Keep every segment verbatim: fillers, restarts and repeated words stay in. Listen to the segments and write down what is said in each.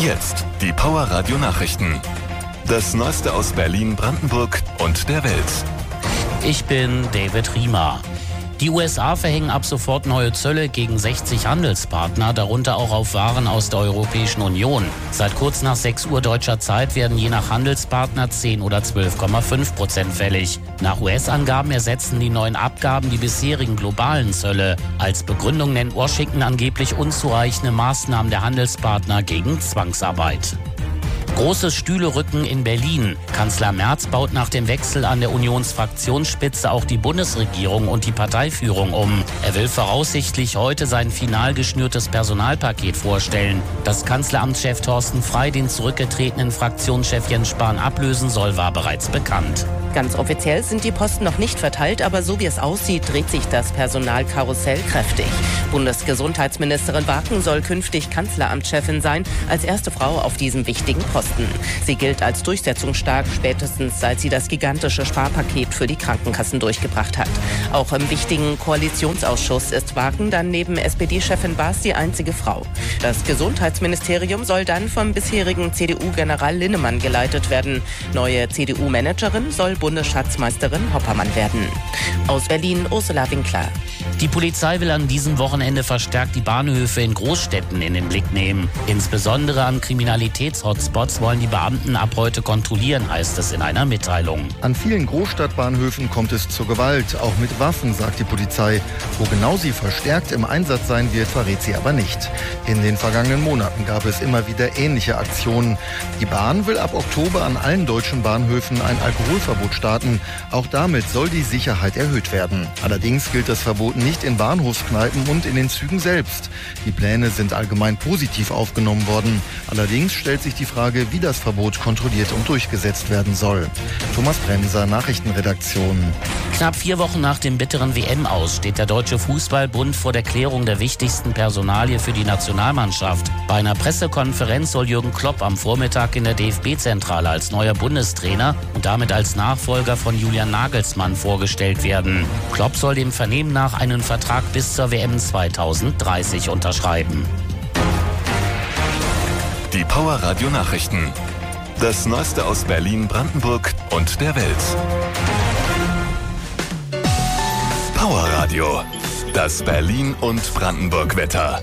Jetzt die Power Radio Nachrichten. Das Neueste aus Berlin, Brandenburg und der Welt. Ich bin David Riemer. Die U S A verhängen ab sofort neue Zölle gegen sechzig Handelspartner, darunter auch auf Waren aus der Europäischen Union. Seit kurz nach sechs Uhr deutscher Zeit werden je nach Handelspartner zehn oder zwölf Komma fünf Prozent fällig. Nach U S-Angaben ersetzen die neuen Abgaben die bisherigen globalen Zölle. Als Begründung nennt Washington angeblich unzureichende Maßnahmen der Handelspartner gegen Zwangsarbeit. Großes Stühlerücken in Berlin. Kanzler Merz baut nach dem Wechsel an der Unionsfraktionsspitze auch die Bundesregierung und die Parteiführung um. Er will voraussichtlich heute sein final geschnürtes Personalpaket vorstellen. Dass Kanzleramtschef Thorsten Frey den zurückgetretenen Fraktionschef Jens Spahn ablösen soll, war bereits bekannt. Ganz offiziell sind die Posten noch nicht verteilt, aber so wie es aussieht, dreht sich das Personalkarussell kräftig. Bundesgesundheitsministerin Waken soll künftig Kanzleramtschefin sein, als erste Frau auf diesem wichtigen Posten. Sie gilt als durchsetzungsstark, spätestens seit sie das gigantische Sparpaket für die Krankenkassen durchgebracht hat. Auch im wichtigen Koalitionsausschuss ist Waken dann neben S P D-Chefin Baas die einzige Frau. Das Gesundheitsministerium soll dann vom bisherigen C D U-General Linnemann geleitet werden. Neue C D U-Managerin soll Bundesschatzmeisterin Hoppermann werden. Aus Berlin, Ursula Winkler. Die Polizei will an diesem Wochenende verstärkt die Bahnhöfe in Großstädten in den Blick nehmen. Insbesondere an Kriminalitätshotspots wollen die Beamten ab heute kontrollieren, heißt es in einer Mitteilung. An vielen Großstadtbahnhöfen kommt es zur Gewalt, auch mit Waffen, sagt die Polizei. Wo genau sie verstärkt im Einsatz sein wird, verrät sie aber nicht. In den vergangenen Monaten gab es immer wieder ähnliche Aktionen. Die Bahn will ab Oktober an allen deutschen Bahnhöfen ein Alkoholverbot starten. Auch damit soll die Sicherheit erhöht werden. Allerdings gilt das Verbot nicht in Bahnhofskneipen und in den Zügen selbst. Die Pläne sind allgemein positiv aufgenommen worden. Allerdings stellt sich die Frage, wie das Verbot kontrolliert und durchgesetzt werden soll. Thomas Bremser, Nachrichtenredaktion. Knapp vier Wochen nach dem bitteren W M-Aus steht der Deutsche Fußballbund vor der Klärung der wichtigsten Personalie für die Nationalmannschaft. Bei einer Pressekonferenz soll Jürgen Klopp am Vormittag in der D F B-Zentrale als neuer Bundestrainer und damit als Nachfolger von Julian Nagelsmann vorgestellt werden. Klopp soll dem Vernehmen nach einen Vertrag bis zur W M zweitausenddreißig unterschreiben. Die Power Radio Nachrichten. Das Neueste aus Berlin, Brandenburg und der Welt. Power Radio. Das Berlin und Brandenburg Wetter.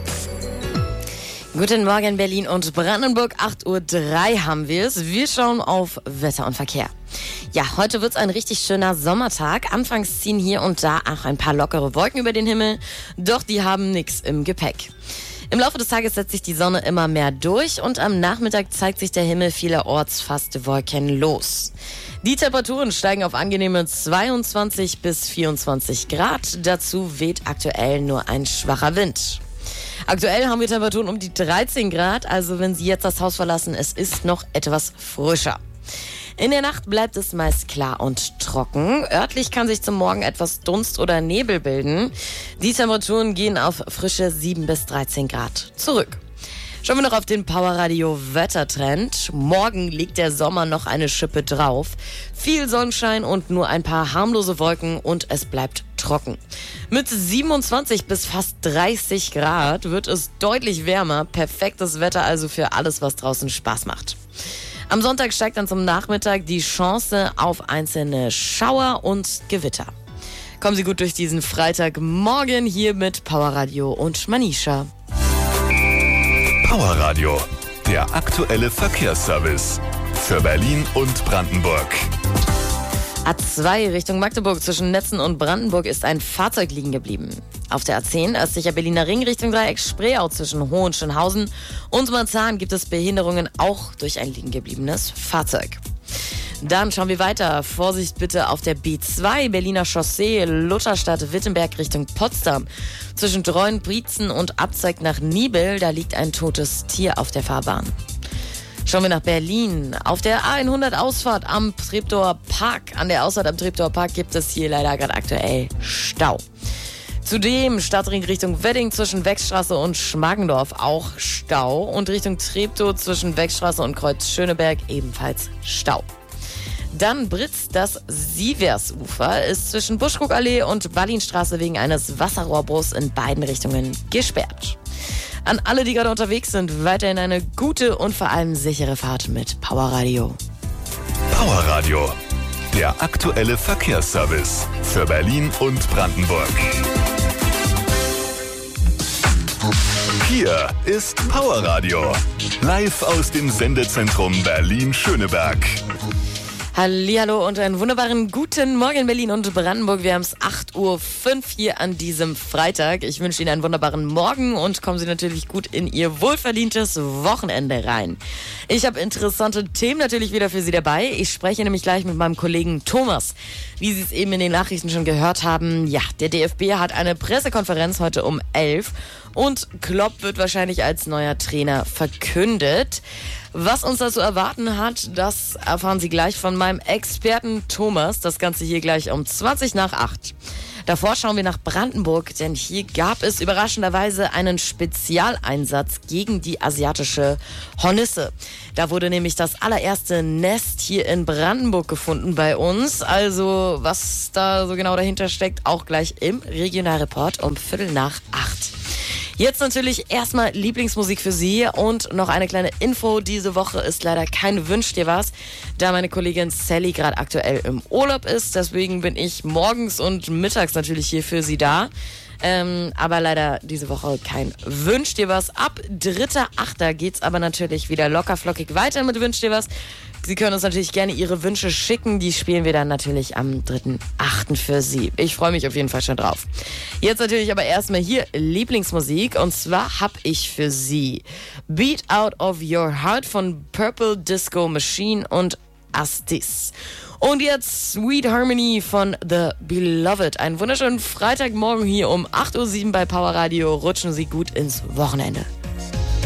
Guten Morgen Berlin und Brandenburg, acht Uhr drei haben wir es. Wir schauen auf Wetter und Verkehr. Ja, heute wird's ein richtig schöner Sommertag. Anfangs ziehen hier und da auch ein paar lockere Wolken über den Himmel, doch die haben nichts im Gepäck. Im Laufe des Tages setzt sich die Sonne immer mehr durch und am Nachmittag zeigt sich der Himmel vielerorts fast wolkenlos. Die Temperaturen steigen auf angenehme zweiundzwanzig bis vierundzwanzig Grad. Dazu weht aktuell nur ein schwacher Wind. Aktuell haben wir Temperaturen um die dreizehn Grad, also wenn Sie jetzt das Haus verlassen, es ist noch etwas frischer. In der Nacht bleibt es meist klar und trocken. Örtlich kann sich zum Morgen etwas Dunst oder Nebel bilden. Die Temperaturen gehen auf frische sieben bis dreizehn Grad zurück. Schauen wir noch auf den Powerradio Wettertrend. Morgen liegt der Sommer noch eine Schippe drauf. Viel Sonnenschein und nur ein paar harmlose Wolken und es bleibt trocken. Mit siebenundzwanzig bis fast dreißig Grad wird es deutlich wärmer. Perfektes Wetter also für alles, was draußen Spaß macht. Am Sonntag steigt dann zum Nachmittag die Chance auf einzelne Schauer und Gewitter. Kommen Sie gut durch diesen Freitagmorgen hier mit Powerradio und Manisha. Powerradio, der aktuelle Verkehrsservice für Berlin und Brandenburg. A zwei Richtung Magdeburg zwischen Netzen und Brandenburg ist ein Fahrzeug liegen geblieben. Auf der A zehn östlicher Berliner Ring Richtung Dreieck Spreeau zwischen Hohenschönhausen und Marzahn gibt es Behinderungen auch durch ein liegen gebliebenes Fahrzeug. Dann schauen wir weiter. Vorsicht bitte auf der B zwei Berliner Chaussee Lutherstadt-Wittenberg Richtung Potsdam. Zwischen Treuen-Brietzen und Abzweig nach Niebel, da liegt ein totes Tier auf der Fahrbahn. Schauen wir nach Berlin. Auf der A hundert Ausfahrt am Treptower Park. An der Ausfahrt am Treptower Park gibt es hier leider gerade aktuell Stau. Zudem Stadtring Richtung Wedding zwischen Wechstraße und Schmargendorf auch Stau. Und Richtung Treptow zwischen Wechstraße und Kreuz Schöneberg ebenfalls Stau. Dann Britz, das Sieversufer ist zwischen Buschkuckallee und Ballinstraße wegen eines Wasserrohrbruchs in beiden Richtungen gesperrt. An alle, die gerade unterwegs sind, weiterhin eine gute und vor allem sichere Fahrt mit Powerradio. Powerradio, der aktuelle Verkehrsservice für Berlin und Brandenburg. Hier ist Powerradio, live aus dem Sendezentrum Berlin-Schöneberg. Hallihallo und einen wunderbaren guten Morgen Berlin und Brandenburg. Wir haben es acht Uhr fünf hier an diesem Freitag. Ich wünsche Ihnen einen wunderbaren Morgen und kommen Sie natürlich gut in Ihr wohlverdientes Wochenende rein. Ich habe interessante Themen natürlich wieder für Sie dabei. Ich spreche nämlich gleich mit meinem Kollegen Thomas. Wie Sie es eben in den Nachrichten schon gehört haben, ja, der D F B hat eine Pressekonferenz heute um elf und Klopp wird wahrscheinlich als neuer Trainer verkündet. Was uns dazu erwarten hat, das erfahren Sie gleich von meinem Experten Thomas. Das Ganze hier gleich um zwanzig nach acht. Davor schauen wir nach Brandenburg, denn hier gab es überraschenderweise einen Spezialeinsatz gegen die asiatische Hornisse. Da wurde nämlich das allererste Nest hier in Brandenburg gefunden bei uns. Also was da so genau dahinter steckt, auch gleich im Regionalreport um Viertel nach acht. Jetzt natürlich erstmal Lieblingsmusik für Sie und noch eine kleine Info. Diese Woche ist leider kein Wünsch dir was, da meine Kollegin Sally gerade aktuell im Urlaub ist. Deswegen bin ich morgens und mittags natürlich hier für Sie da. Ähm, aber leider diese Woche kein Wünsch dir was. Ab dritter achter geht's aber natürlich wieder locker flockig weiter mit Wünsch dir was. Sie können uns natürlich gerne Ihre Wünsche schicken. Die spielen wir dann natürlich am dritten achten für Sie. Ich freue mich auf jeden Fall schon drauf. Jetzt natürlich aber erstmal hier Lieblingsmusik. Und zwar habe ich für Sie Beat Out of Your Heart von Purple Disco Machine und Astis. Und jetzt Sweet Harmony von The Beloved. Einen wunderschönen Freitagmorgen hier um acht Uhr sieben bei Powerradio. Rutschen Sie gut ins Wochenende.